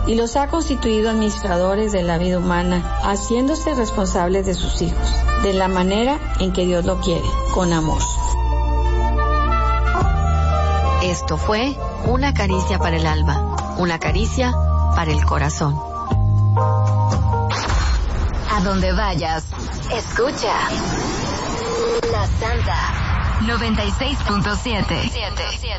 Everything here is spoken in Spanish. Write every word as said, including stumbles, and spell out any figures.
y los ha constituido administradores de la vida humana, haciéndose responsables de sus hijos, de la manera en que Dios lo quiere, con amor. Esto fue Una caricia para el alma, una caricia para el corazón. A donde vayas, escucha La Santa noventa y seis punto siete.